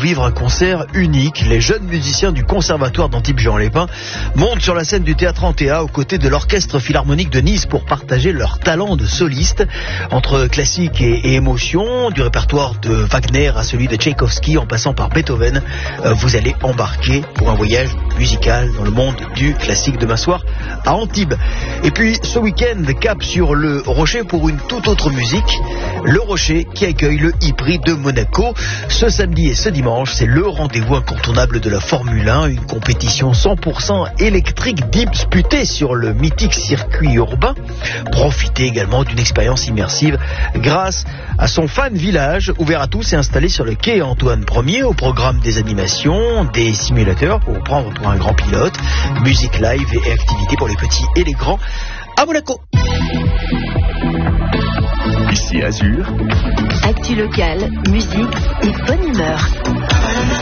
vivre un concert unique. Les jeunes musiciens du conservatoire d'Antibes-Juan-les-Pins montent sur la scène du théâtre Antea aux côtés de l'orchestre philharmonique de Nice pour partager leur talent de soliste. Entre classique et émotion, du répertoire de Wagner à celui de Tchaïkovski en passant par Beethoven, vous allez embarquer pour un voyage musical dans le monde du classique demain soir à Antibes. Et puis ce week-end, cap sur le Rocher pour une toute autre musique. Le Rocher qui accueille le Hipprix de Monaco. Ce samedi et ce dimanche, c'est le rendez-vous incontournable de la Formule 1, une compétition 100% électrique disputée sur le mythique circuit urbain. Profitez également d'une expérience immersive grâce à son fan village ouvert à tous et installé sur le quai Antoine Ier, au programme des animations, des simulateurs pour vous prendre pour un grand pilote, musique live et activités pour les petits et les grands à Monaco. Ici Azur. Actu locale, musique et bonne humeur.